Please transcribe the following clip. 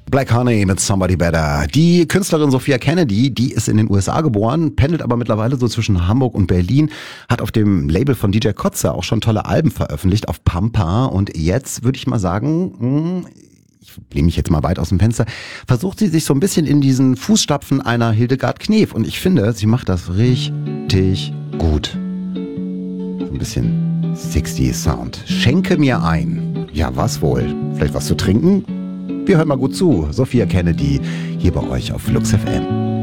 Black Honey mit Somebody Better. Die Künstlerin Sophia Kennedy, die ist in den USA geboren, pendelt aber mittlerweile so zwischen Hamburg und Berlin, hat auf dem Label von DJ Kotze auch schon tolle Alben veröffentlicht, auf Pampa. Und jetzt würde ich mal sagen, ich lehne mich jetzt mal weit aus dem Fenster, versucht sie sich so ein bisschen in diesen Fußstapfen einer Hildegard Knef. Und ich finde, sie macht das richtig gut. So ein bisschen 60 Sound. Schenke mir ein. Ja, was wohl? Vielleicht was zu trinken? Wir hören mal gut zu. Sophia Kennedy hier bei euch auf Flux FM.